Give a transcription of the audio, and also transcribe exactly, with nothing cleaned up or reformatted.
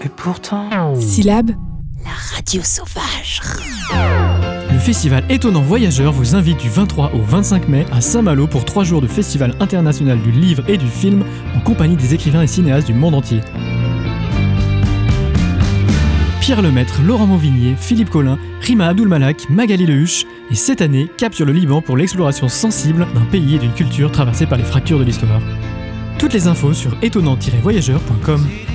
Et pourtant... Syllabe, la radio sauvage. Le festival Étonnant Voyageur vous invite du vingt-trois au vingt-cinq mai à Saint-Malo pour trois jours de festival international du livre et du film en compagnie des écrivains et cinéastes du monde entier. Pierre Lemaître, Laurent Mauvignier, Philippe Collin, Rima Abdul-Malak, Magali Lehuche et cette année, cap sur le Liban pour l'exploration sensible d'un pays et d'une culture traversée par les fractures de l'histoire. Toutes les infos sur étonnant tiret voyageur point com.